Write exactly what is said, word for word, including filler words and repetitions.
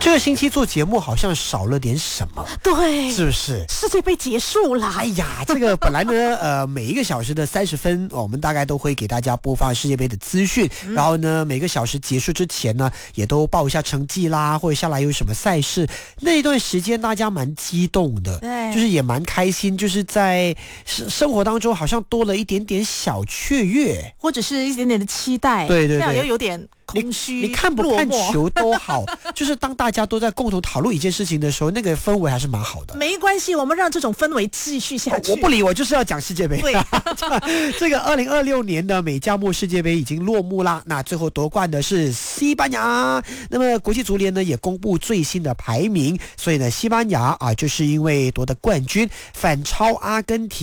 这个星期做节目好像少了点什么， 对， 是不是？ 世界杯结束了。 哎呀，这个本来呢，呃，每一个小时的三十分、哦，我们大概都会给大家播放世界杯的资讯，嗯、然后呢，每个小时结束之前呢，也都报一下成绩啦，或者下来有什么赛事。那一段时间大家蛮激动的， 对， 就是也蛮开心，就是在生活当中好像多了一点点小雀跃， 或者是一点点的期待， 对对对， 这样又有点空虚， 你, 你看不看球都好，就是当大家都在共同讨论一件事情的时候，那个氛围还是蛮好的。 没关系，我们让这种氛围继续下去。 我不理，我就是要讲世界杯。 对， 这个二零二六年的美加墨世界杯已经落幕啦。那最后夺冠的是西班牙。那么国际足联呢也公布最新的排名，所以呢，西班牙啊就是因为夺得冠军，反超阿根廷。